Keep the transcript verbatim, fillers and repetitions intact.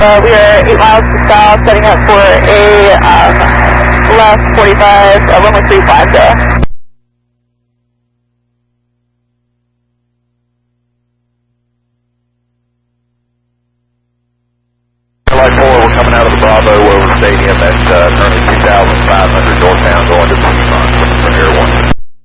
Uh, we are eight miles to south, setting up for a um, left forty-five, uh, runway three five zero. Airline four, we're coming out of the Bravo over Stadium at uh, currently two thousand five hundred northbound going to Fremont, Premier one.